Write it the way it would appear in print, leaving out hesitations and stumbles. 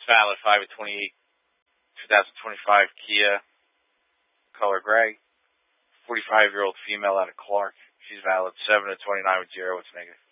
valid 5 of 28, 2025 Kia, color gray. 45-year-old female out of Clark. She's valid 7 of 29 with 0. It's negative.